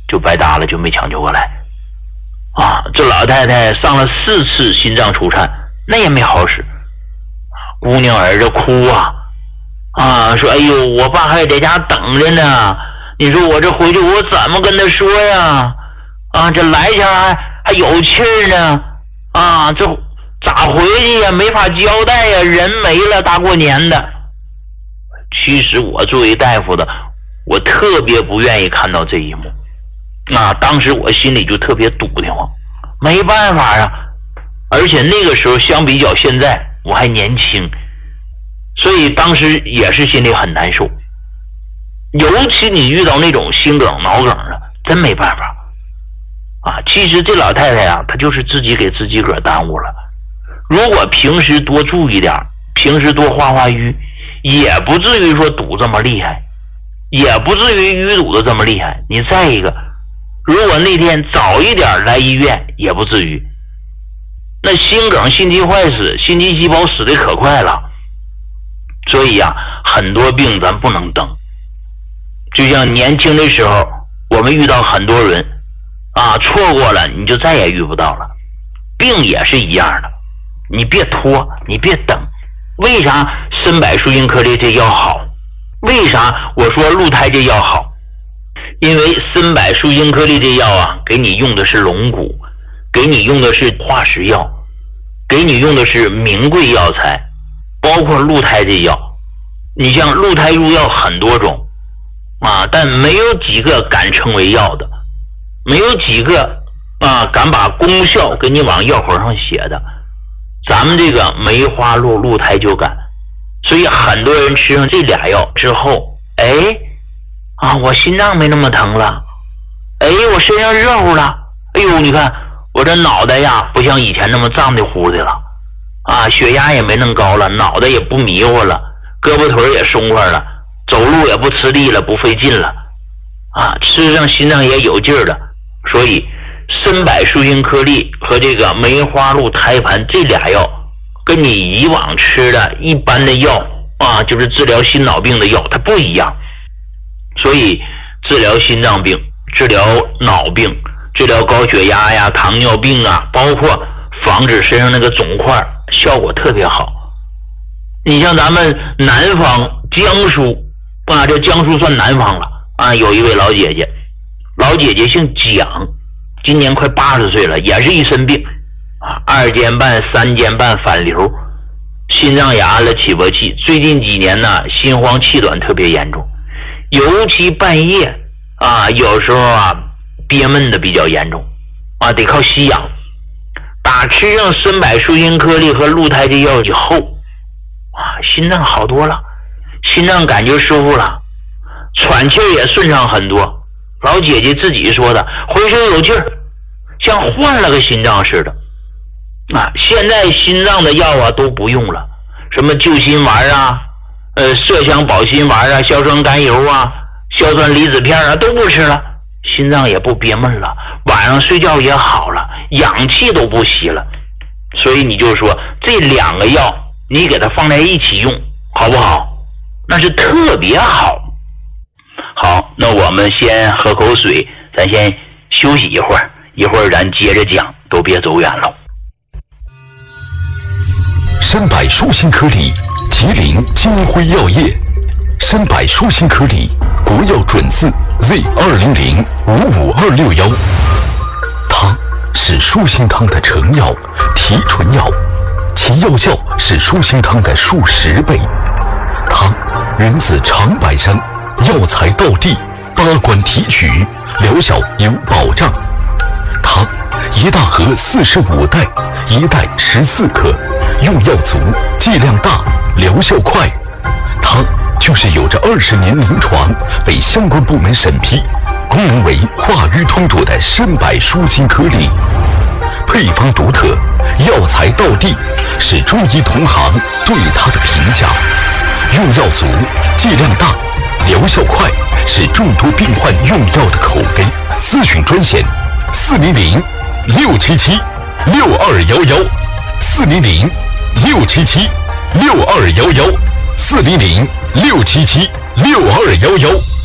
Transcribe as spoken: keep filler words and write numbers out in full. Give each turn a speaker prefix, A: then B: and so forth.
A: 就白搭了，就没抢救过来。啊，这老太太上了四次心脏除颤，那也没好使。姑娘儿子哭啊啊，说哎呦，我爸还在家等着呢，你说我这回去我怎么跟他说呀？啊，这来前还还有气儿呢，啊，这咋回去呀？没法交代呀，人没了，大过年的。其实我作为大夫的，我特别不愿意看到这一幕。啊，当时我心里就特别堵得慌，没办法呀。而且那个时候相比较现在，我还年轻，所以当时也是心里很难受。尤其你遇到那种心梗、脑梗的，真没办法。啊，其实这老太太啊，她就是自己给自己个儿耽误了。如果平时多注意点，平时多化化瘀，也不至于说堵这么厉害，也不至于淤堵的这么厉害。你再一个，如果那天早一点来医院，也不至于。那心梗、心肌坏死、心肌细胞死的可快了，所以啊，很多病咱不能等。就像年轻的时候，我们遇到很多人啊，错过了你就再也遇不到了。病也是一样的，你别拖，你别等。为啥参柏树因颗粒这药好？为啥我说鹿胎这药好？因为参柏树因颗粒这药啊，给你用的是龙骨，给你用的是化石药，给你用的是名贵药材，包括鹿胎这药。你像鹿胎入药很多种啊，但没有几个敢称为药的，没有几个啊敢把功效给你往药盒上写的。咱们这个梅花鹿鹿胎就敢，所以很多人吃上这俩药之后，哎啊，我心脏没那么疼了，哎，我身上热乎了，哎呦，你看我这脑袋呀，不像以前那么胀的乎的了，啊，血压也没那么高了，脑袋也不迷糊了，胳膊腿也松快了，走路也不吃力了，不费劲了，啊，吃上心脏也有劲儿了。所以参柏树因颗粒和这个梅花鹿胎盘这俩药，跟你以往吃的一般的药啊，就是治疗心脑病的药，它不一样。所以治疗心脏病、治疗脑病、治疗高血压呀、糖尿病啊，包括防止身上那个肿块，效果特别好。你像咱们南方江苏啊，这江苏算南方了啊，有一位老姐姐，老姐姐姓蒋，今年快八十岁了，也是一身病啊，二尖瓣、三尖瓣反流，心脏也安了起搏器，最近几年呢，心慌气短特别严重，尤其半夜啊，有时候啊憋闷的比较严重啊，得靠吸氧。打吃上参柏树因颗粒和鹿胎这药以后啊，心脏好多了，心脏感觉舒服了，喘气也顺畅很多。老姐姐自己说的，浑身有劲儿，像换了个心脏似的啊！现在心脏的药啊都不用了，什么救心丸啊、呃麝香保心丸啊、硝酸甘油啊、硝酸离子片啊都不吃了，心脏也不憋闷了，晚上睡觉也好了，氧气都不吸了。所以你就说这两个药你给它放在一起用好不好？那是特别好。好，那我们先喝口水，咱先休息一会儿，一会儿咱接着讲，都别走远了。
B: 参柏树心颗粒，吉林金辉药业。参柏树心颗粒，国药准字 Z 二零零五五二六幺。它是树心汤的成药、提纯药，其药效是树心汤的数十倍。它源自长白山。药材到地，八关提取，疗效有保障。它一大盒四十五袋，一袋十四克，用药足，剂量大，疗效快。它就是有着二十年临床，被相关部门审批，功能为化瘀通堵的参柏树心颗粒。配方独特，药材到地，是中医同行对它的评价。用药足，剂量大，疗效快，是众多病患用药的口碑。咨询专线：四零零六七七六二幺幺，四零零六七七六二幺幺，四零零六七七六二幺幺。